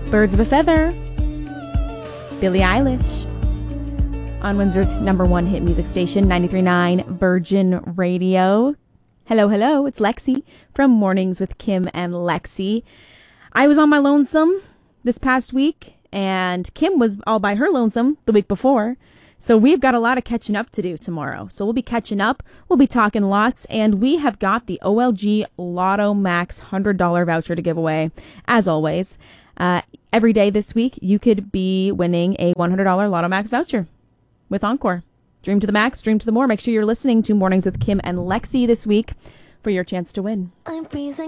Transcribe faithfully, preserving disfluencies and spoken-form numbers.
Birds of a Feather, Billie Eilish, on Windsor's number one hit music station, ninety-three point nine Virgin Radio. Hello, hello, it's Lexi from Mornings with Kim and Lexi. I was on my lonesome this past week, and Kim was all by her lonesome the week before. So we've got a lot of catching up to do tomorrow. So we'll be catching up, we'll be talking lots, and we have got the O L G Lotto Max one hundred dollars voucher to give away, as always. Uh, every day this week, you could be winning a one hundred dollars Lotto Max voucher with Encore. Dream to the max, dream to the more. Make sure you're listening to Mornings with Kim and Lexi this week for your chance to win. I'm freezing.